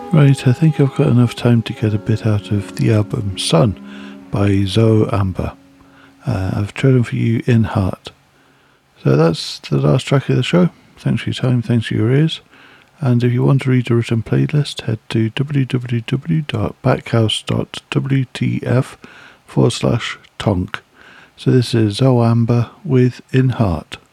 Right, I think I've got enough time to get a bit out of the album Sun by Zoe Amber. I've chosen for you In Heart. So that's the last track of the show. Thanks for your time, thanks for your ears. And if you want to read a written playlist, head to www.backhouse.wtf/tonk. So this is Zoe Amber with In Heart.